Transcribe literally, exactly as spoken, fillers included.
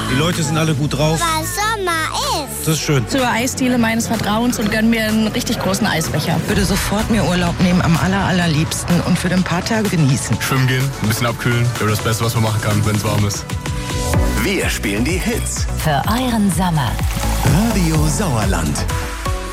Die Leute sind alle gut drauf. Weil Sommer ist. Das ist schön. Zur Eisdiele meines Vertrauens und gönn mir einen richtig großen Eisbecher. Würde sofort mir Urlaub nehmen, am aller, allerliebsten und für ein paar Tage genießen. Schwimmen gehen, ein bisschen abkühlen. Ja, das Beste, was man machen kann, wenn es warm ist. Wir spielen die Hits. Für euren Sommer. Radio Sauerland.